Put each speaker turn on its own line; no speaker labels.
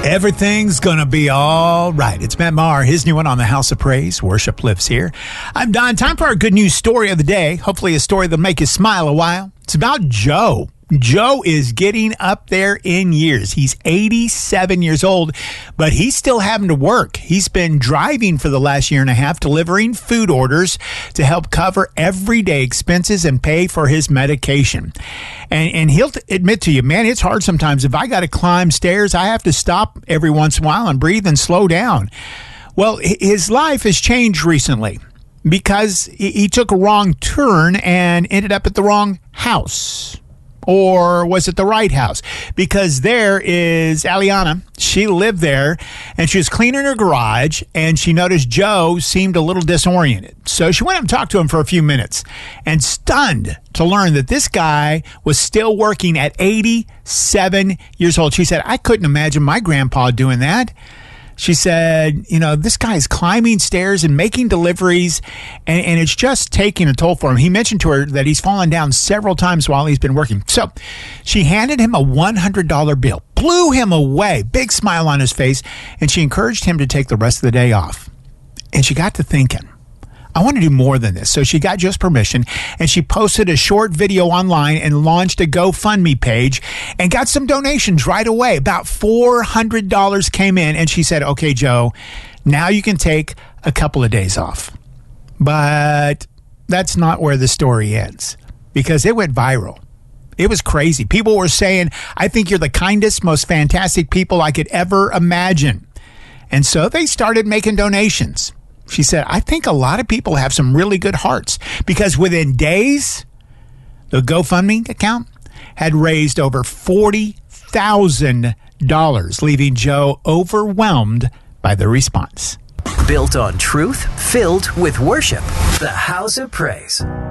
Everything's gonna be all right. It's Matt Maher, his new one on the House of Praise. Worship lives here. I'm Don. Time for our good news story of the day. Hopefully a story that'll make you smile a while. It's about Joe. Joe is getting up there in years. He's 87 years old, but he's still having to work. He's been driving for the last year and a half, delivering food orders to help cover everyday expenses and pay for his medication. And he'll admit to you, man, it's hard sometimes. If I got to climb stairs, I have to stop every once in a while and breathe and slow down. Well, his life has changed recently because he took a wrong turn and ended up at the wrong house. Or was it the right house? Because there is Aliana. She lived there, and she was cleaning her garage, and she noticed Joe seemed a little disoriented. So she went up and talked to him for a few minutes, and stunned to learn that this guy was still working at 87 years old. She said, I couldn't imagine my grandpa doing that. She said, you know, this guy is climbing stairs and making deliveries, and it's just taking a toll for him. He mentioned to her that he's fallen down several times while he's been working. So she handed him a $100 bill, blew him away, big smile on his face, and she encouraged him to take the rest of the day off. And she got to thinking, I want to do more than this. So she got Joe's permission, and she posted a short video online and launched a GoFundMe page and got some donations right away. About $400 came in, and she said, okay, Joe, now you can take a couple of days off. But that's not where the story ends, because it went viral. It was crazy. People were saying, I think you're the kindest, most fantastic people I could ever imagine. And so they started making donations. She said, I think a lot of people have some really good hearts, because within days, the GoFundMe account had raised over $40,000, leaving Joe overwhelmed by the response.
Built on truth, filled with worship. The House of Praise.